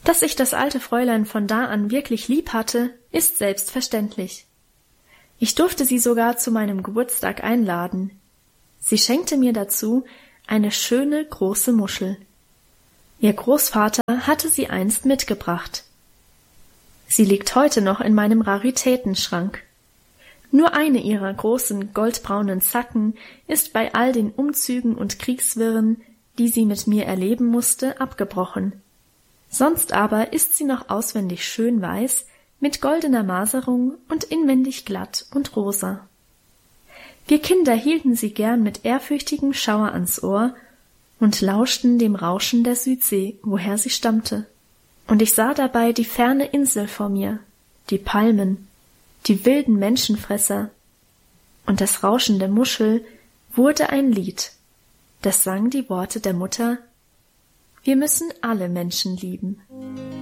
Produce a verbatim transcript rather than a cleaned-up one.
Dass ich das alte Fräulein von da an wirklich lieb hatte, ist selbstverständlich. Ich durfte sie sogar zu meinem Geburtstag einladen. Sie schenkte mir dazu eine schöne große Muschel. Ihr Großvater hatte sie einst mitgebracht. Sie liegt heute noch in meinem Raritätenschrank. Nur eine ihrer großen goldbraunen Zacken ist bei all den Umzügen und Kriegswirren, die sie mit mir erleben musste, abgebrochen. Sonst aber ist sie noch auswendig schön weiß, mit goldener Maserung und inwendig glatt und rosa. Wir Kinder hielten sie gern mit ehrfürchtigem Schauer ans Ohr und lauschten dem Rauschen der Südsee, woher sie stammte. Und ich sah dabei die ferne Insel vor mir, die Palmen, die wilden Menschenfresser, und das Rauschen der Muschel wurde ein Lied, das sang die Worte der Mutter: Wir müssen alle Menschen lieben.